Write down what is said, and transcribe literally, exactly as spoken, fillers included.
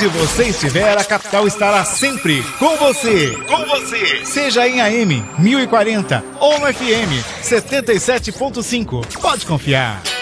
Onde você estiver, a capital estará sempre com você. Com você. Seja em A M mil e quarenta ou no F M setenta e sete ponto cinco. Pode confiar.